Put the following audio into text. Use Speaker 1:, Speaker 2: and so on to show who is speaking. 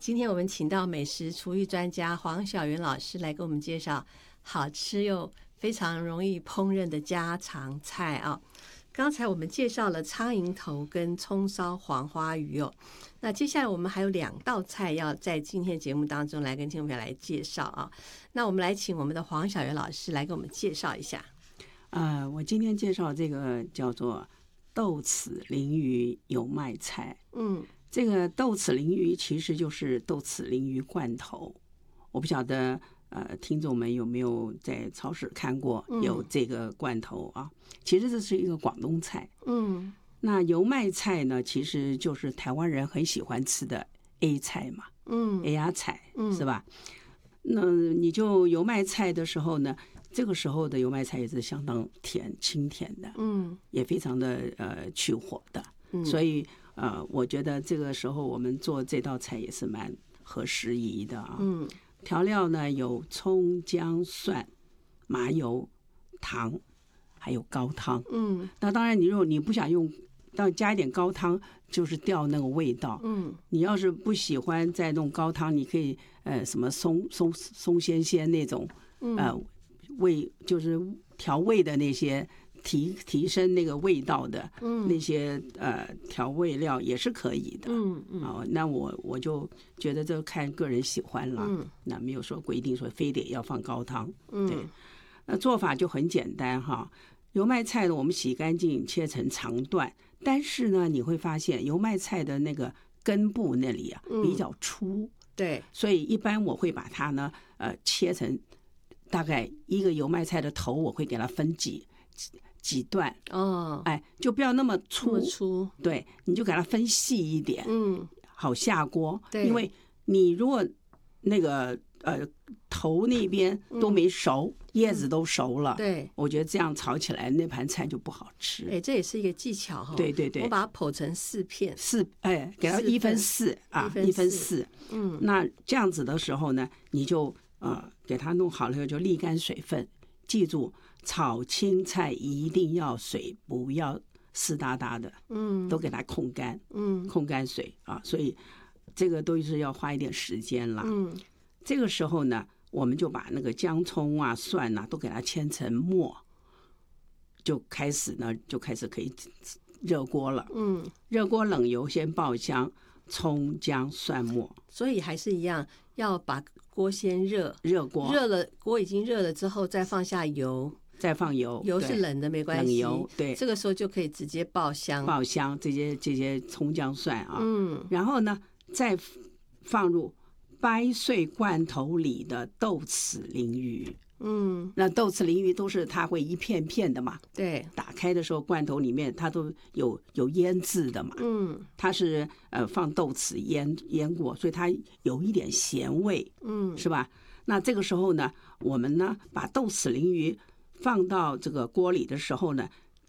Speaker 1: 今天我们请到美食厨艺专家黄晓元老师来给我们介绍好吃又非常容易烹饪的家常菜啊。刚才我们介绍了苍蝇头跟葱烧黄花鱼哦，那接下来我们还有2道菜要在今天节目当中来跟听众朋友来介绍啊。那我们来请我们的黄晓元老师来给我们介绍一下。
Speaker 2: 我今天介绍这个叫做豆豉鲮鱼油麦菜。这个豆豉鲮鱼其实就是豆豉鲮鱼罐头。我不晓得听众们有没有在超市看过有这个罐头啊？其实这是一个广东菜。那油麦菜呢，其实就是台湾人很喜欢吃的 A 菜嘛。A 芽菜是吧？那你就油麦菜的时候呢，这个时候的油麦菜也是相当甜，清甜的，也非常的去火的，所以我觉得这个时候我们做这道菜也是蛮合时宜的啊。调料呢有葱、姜、蒜、麻油、糖，还有高汤。那当然你如果你不想用，要加一点高汤，就是掉那个味道。你要是不喜欢再弄高汤，你可以什么松鲜鲜那种味，就是调味的那些提升那个味道的那些调味料也是可以的。那我就觉得这看个人喜欢了。那没有说规定说非得要放高汤。对，那做法就很简单哈。油麦菜呢，我们洗干净切成长段，但是呢你会发现油麦菜的那个根部那里啊比较粗。
Speaker 1: 对，
Speaker 2: 所以一般我会把它呢切成大概一个油麦菜的头，我会给它分几段。就不要那么粗。对，你就给它分细一点，好下锅。
Speaker 1: 对，
Speaker 2: 因为你如果那个头那边都没熟，叶子都熟了，
Speaker 1: 对，
Speaker 2: 我觉得这样炒起来那盘菜就不好吃。
Speaker 1: 这也是一个技巧哈。
Speaker 2: 对对对，
Speaker 1: 我把它剖成4片，
Speaker 2: 给它1分4啊，1分4。那这样子的时候呢，你就给它弄好了以后就沥干水分。记住，炒青菜一定要水不要湿哒哒的，都给它控干，控干水啊，所以这个都是要花一点时间了。这个时候呢，我们就把那个姜葱啊、蒜啊都给它切成末，就开始可以热锅了。热锅冷油先爆香，葱姜蒜末。所
Speaker 1: 以还是一样，要把锅先热锅，热了锅已经热了之后，再放下油，
Speaker 2: 再放油，
Speaker 1: 油是冷的没关系，
Speaker 2: 冷油。对，
Speaker 1: 这个时候就可以直接爆香
Speaker 2: 这些葱姜蒜啊。然后呢，再放入掰碎罐头里的豆豉鲮鱼。那豆豉鲮鱼都是它会一片片的嘛。
Speaker 1: 对，
Speaker 2: 打开的时候罐头里面它都有腌制的嘛。它是放豆豉腌过，所以它有一点咸味。是吧？那这个时候呢，我们呢把豆豉鲮鱼放到这个锅里的时候呢，